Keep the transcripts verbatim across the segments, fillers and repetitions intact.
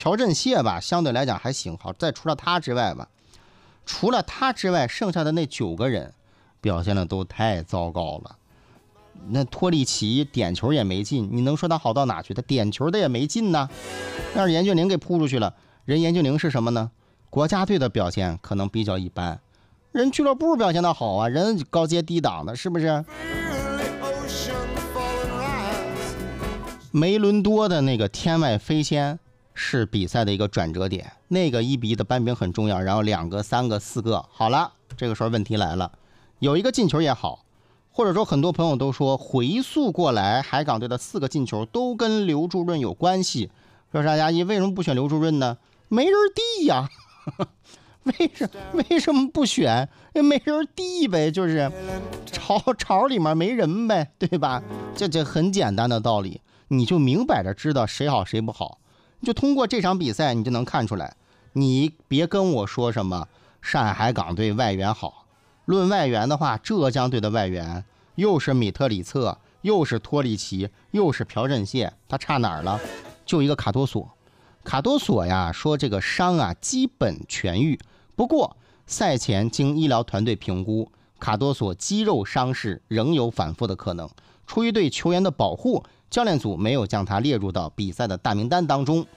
朴振燮吧，相对来讲还行，好，再除了他之外吧，除了他之外，剩下的那九个人表现的都太糟糕了。那托利奇点球也没进，你能说他好到哪去？他点球的也没进呢，让严俊凌给扑出去了。人严俊凌是什么呢？国家队的表现可能比较一般，人俱乐部表现的好啊，人高阶低档的，是不是？梅伦多的那个天外飞仙是比赛的一个转折点，那个一比一的扳平很重要，然后两个、三个、四个，好了，这个时候问题来了，有一个进球也好，或者说很多朋友都说回溯过来，海港队的四个进球都跟刘朱润有关系。说沙佳一为什么不选刘朱润呢？没人递呀，为什为什么不选？没人递呗，就是巢巢里面没人呗，对吧？这这很简单的道理，你就明摆着知道谁好谁不好。就通过这场比赛你就能看出来，你别跟我说什么上海海港队外援好，论外援的话，浙江队的外援又是米特里策，又是托利奇，又是朴振燮，他差哪儿了？就一个卡多索。卡多索呀说这个伤啊基本痊愈，不过赛前经医疗团队评估，卡多索肌肉伤势仍有反复的可能，出于对球员的保护，教练组没有将他列入到比赛的大名单当中。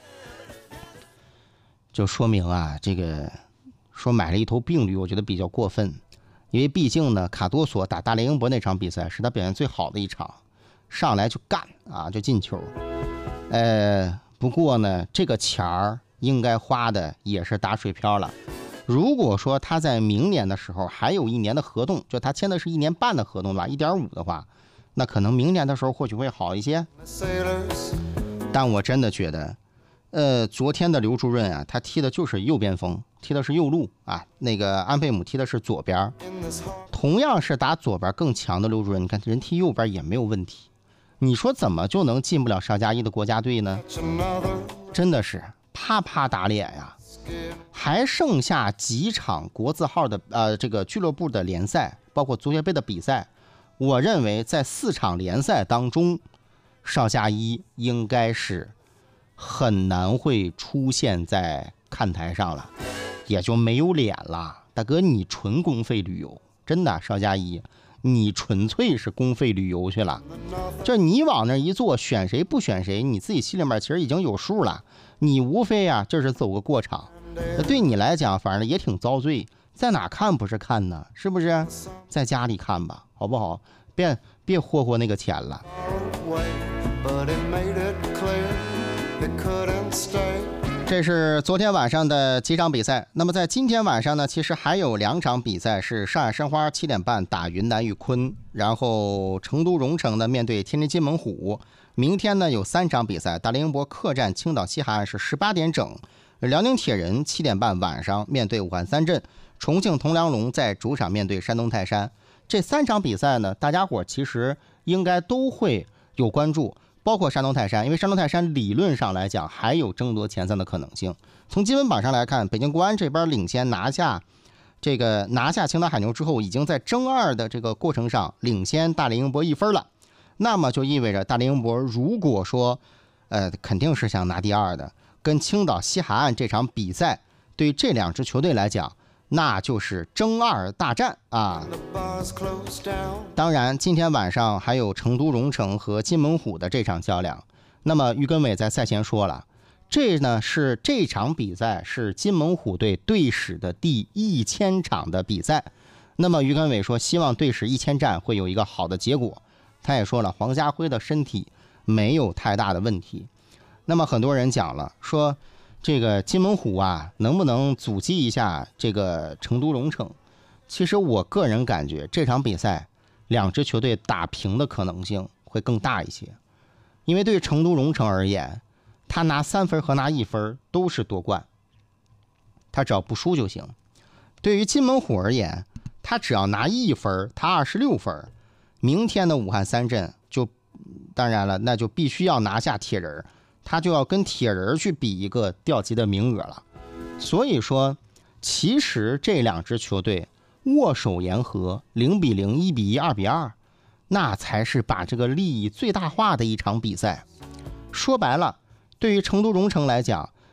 就说明啊，这个说买了一头病驴，我觉得比较过分。因为毕竟呢，卡多索打大连英博那场比赛是他表现最好的一场，上来就干啊，就进球。呃，不过呢，这个钱儿应该花的也是打水漂了。如果说他在明年的时候还有一年的合同，就他签的是一年半的合同吧， 一点五 的话，那可能明年的时候或许会好一些。但我真的觉得呃，昨天的刘朱润啊，他踢的就是右边锋，踢的是右路啊。那个安佩姆踢的是左边，同样是打左边更强的刘朱润，你看人踢右边也没有问题。你说怎么就能进不了邵佳一的国家队呢？真的是啪啪打脸呀！还剩下几场国字号的呃这个俱乐部的联赛，包括足协杯的比赛，我认为在四场联赛当中，邵佳一应该是很难会出现在看台上了，也就没有脸了。大哥，你纯公费旅游，真的，邵佳一，你纯粹是公费旅游去了。就你往那一坐，选谁不选谁，你自己心里面其实已经有数了。你无非啊，这是走个过场，对你来讲，反正也挺遭罪。在哪看不是看呢？是不是？在家里看吧，好不好？别别霍霍那个钱了。这是昨天晚上的几场比赛。那么在今天晚上呢，其实还有两场比赛是上海申花七点半打云南玉坤，然后成都蓉城呢面对天津津门虎。明天呢有三场比赛，大连英博客战青岛西海岸是十八点整，辽宁铁人七点半晚上面对武汉三镇，重庆铜梁龙在主场面对山东泰山。这三场比赛呢，大家伙其实应该都会有关注。包括山东泰山，因为山东泰山理论上来讲还有争夺前三的可能性。从积分榜上来看，北京国安这边领先拿下这个拿下青岛海牛之后，已经在争二的这个过程上领先大连英博一分了。那么就意味着大连英博如果说呃肯定是想拿第二的，跟青岛西海岸这场比赛对这两支球队来讲，那就是争二大战啊！当然，今天晚上还有成都蓉城和金门虎的这场较量。那么于根伟在赛前说了，这呢是这场比赛是金门虎队队史的第一千场的比赛。那么于根伟说，希望队史一千战会有一个好的结果。他也说了，黄家辉的身体没有太大的问题。那么很多人讲了，说这个金门虎啊，能不能阻击一下这个成都蓉城？其实我个人感觉这场比赛两支球队打平的可能性会更大一些，因为对成都蓉城而言，他拿三分和拿一分都是夺冠，他只要不输就行。对于金门虎而言，他只要拿一分，他二十六分，明天的武汉三镇就当然了，那就必须要拿下铁人，他就要跟铁人去比一个调级的名额了。所以说其实这两支球队握手言和，零比零、一比一、二比二，那才是把这个利益最大化的一场比赛。说白了，对于成都蓉城来讲，